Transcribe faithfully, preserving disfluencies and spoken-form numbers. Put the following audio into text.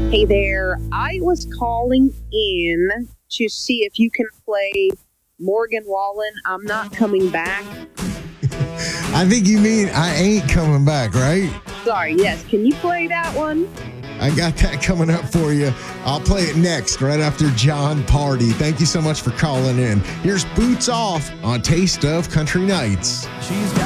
Hey there, I was calling in to see if you can play Morgan Wallen, I'm Not Coming Back. I think you mean I Ain't Coming Back, right? Sorry, yes. Can you play that one? I got that coming up for you. I'll play it next, right after John Party. Thank you so much for calling in. Here's Boots Off on Taste of Country Nights. She's got